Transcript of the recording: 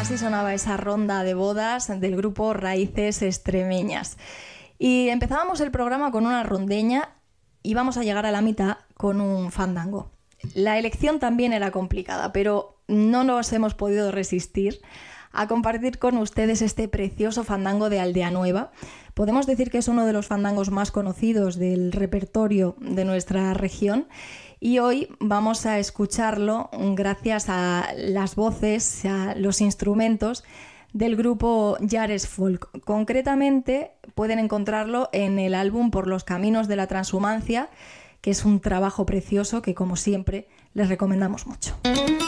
Así sonaba esa ronda de bodas del grupo Raíces Extremeñas. Y empezábamos el programa con una rondeña y vamos a llegar a la mitad con un fandango. La elección también era complicada, pero no nos hemos podido resistir a compartir con ustedes este precioso fandango de Aldea Nueva. Podemos decir que es uno de los fandangos más conocidos del repertorio de nuestra región y hoy vamos a escucharlo gracias a las voces, a los instrumentos del grupo Yares Folk. Concretamente pueden encontrarlo en el álbum Por los Caminos de la Transhumancia, que es un trabajo precioso que, como siempre, les recomendamos mucho.